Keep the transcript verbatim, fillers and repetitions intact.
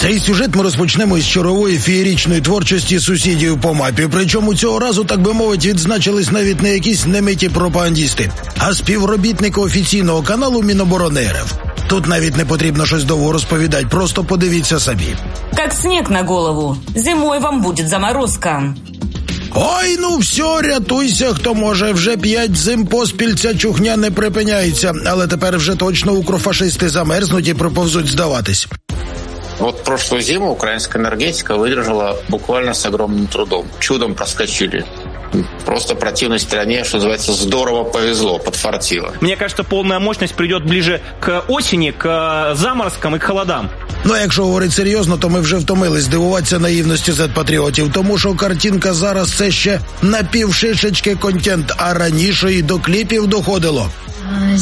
Цей сюжет ми розпочнемо із чарової феєричної творчості сусідів по мапі. Причому цього разу, так би мовити, відзначились навіть не якісь немиті пропагандісти, а співробітники офіційного каналу Міноборони РФ. Тут навіть не потрібно щось довго розповідати, просто подивіться самі. Как снег на голову. Зимой вам будет заморозка. Ой, ну все, рятуйся, хто може. Вже п'ять зим поспіль ця чухня не припиняється. Але тепер вже точно укрофашисти замерзнуть і приповзуть здаватись. Вот прошлую зиму украинская энергетика выдержала буквально с огромным трудом. Чудом проскочили. Просто противной стране, что называется, здорово повезло, подфартило. Мне кажется, полная мощность придет ближе к осени, к заморозкам и к холодам. Ну, а якщо говорити серйозно, то ми вже втомились дивуватися наївності зет-патріотів, тому що картинка зараз це ще напівшишечки контент, а раніше і до кліпів доходило.